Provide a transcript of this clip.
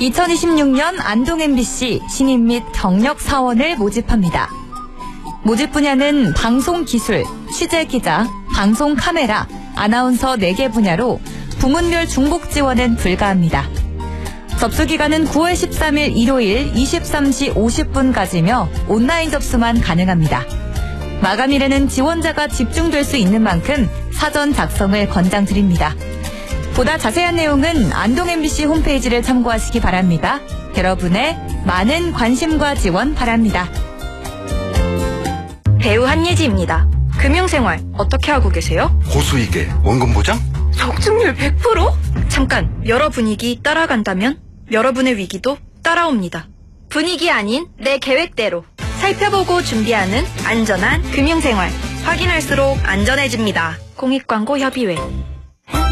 2026년 안동 MBC 신인 및 경력 사원을 모집합니다. 모집 분야는 방송기술, 취재기자, 방송카메라, 아나운서 4개 분야로 부문별 중복 지원은 불가합니다. 접수기간은 9월 13일 일요일 23시 50분까지며 온라인 접수만 가능합니다. 마감일에는 지원자가 집중될 수 있는 만큼 사전 작성을 권장드립니다. 보다 자세한 내용은 안동 MBC 홈페이지를 참고하시기 바랍니다. 여러분의 많은 관심과 지원 바랍니다. 배우 한예지입니다. 금융생활 어떻게 하고 계세요? 고수익에 원금 보장? 적중률 100%? 잠깐, 여러 분위기 따라간다면 여러분의 위기도 따라옵니다. 분위기 아닌 내 계획대로 살펴보고 준비하는 안전한 금융생활. 확인할수록 안전해집니다. 공익광고 협의회.